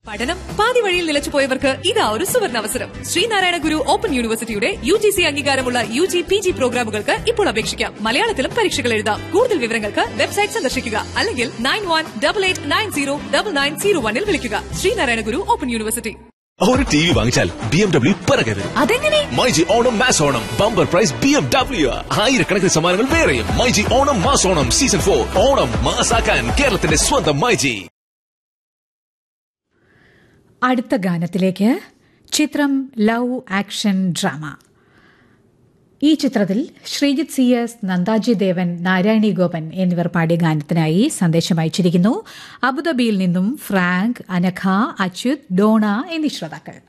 പഠനം പാതി വഴിയിൽ നിലച്ചുപോയവർക്ക് ഇതാ ഒരു സുവർണാവസരം. ശ്രീനാരായണ ഗുരു ഓപ്പൺ യൂണിവേഴ്സിറ്റിയുടെ UGC അംഗീകാരമുള്ള UG PG പ്രോഗ്രാമുകൾക്ക് ഇപ്പോൾ അപേക്ഷിക്കാം. മലയാളത്തിലും പരീക്ഷകൾ എഴുതാം. കൂടുതൽ വിവരങ്ങൾക്ക് വെബ്സൈറ്റ് സന്ദർശിക്കുക അല്ലെങ്കിൽ 9188909901 വിളിക്കുക. ശ്രീനാരായണ ഗുരു ഓപ്പൺ യൂണിവേഴ്സിറ്റി. ഒരു TV വാങ്ങിച്ചാൽ BMW പിറകെ വരും. അതെങ്ങനെ? MyG Onam mass Onam bumper prize BMW. ആയിരക്കണക്കിന് സമ്മാനങ്ങൾ വേറെയും. മൈജി ഓണം മാസ് ഓണം സീസൺ 4 ഓണം മാസാക്കാൻ കേരളത്തിന്റെ സ്വന്തം മൈജി. അടുത്ത ഗാനത്തിലേക്ക്. ചിത്രം ലവ് ആക്ഷൻ ഡ്രാമ. ഈ ചിത്രത്തിൽ ശ്രീജിത്ത് CS, നന്ദാജി ദേവൻ, നാരായണി ഗോപൻ എന്നിവർ പാടിയ ഗാനത്തിനായി സന്ദേശം അയച്ചിരിക്കുന്നു. അബുദാബിയിൽ നിന്നും ഫ്രാങ്ക്, അനഘ, അച്യുത്, ഡോണ എന്നീ ശ്രോതാക്കൾ.